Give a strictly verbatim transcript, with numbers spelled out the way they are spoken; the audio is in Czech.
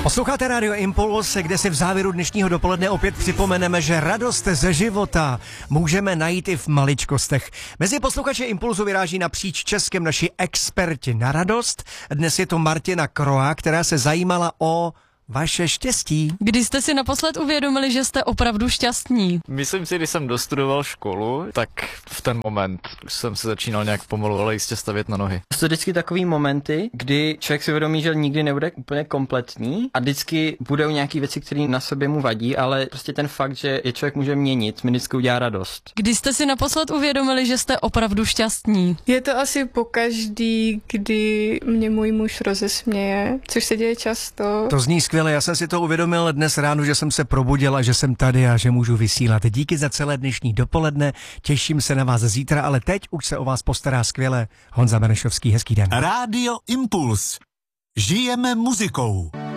Posloucháte Radio Impuls, kde si v závěru dnešního dopoledne opět připomeneme, že radost ze života můžeme najít i v maličkostech. Mezi posluchače Impulzu vyráží napříč Českem naši experti na radost. Dnes je to Martina Kroa, která se zajímala o vaše štěstí. Kdy jste si naposled uvědomili, že jste opravdu šťastní? Myslím si, když jsem dostudoval školu, tak v ten moment jsem se začínal nějak pomalu, ale jistě stavět na nohy. Jsou vždycky takový momenty, kdy člověk si uvědomí, že nikdy nebude úplně kompletní a vždycky budou nějaké věci, které na sobě mu vadí, ale prostě ten fakt, že je člověk může měnit, mi vždycky udělá radost. Kdy jste si naposled uvědomili, že jste opravdu šťastní? Je to asi pokaždý, kdy mě můj muž rozesměje, což se děje často. To zní skvěle, já jsem si to uvědomil dnes ráno, že jsem se probudil a že jsem tady a že můžu vysílat. Díky za celé dnešní dopoledne, těším se na vás zítra, ale teď už se o vás postará skvěle Honza Benešovský. Hezký den. Rádio Impuls. Žijeme muzikou.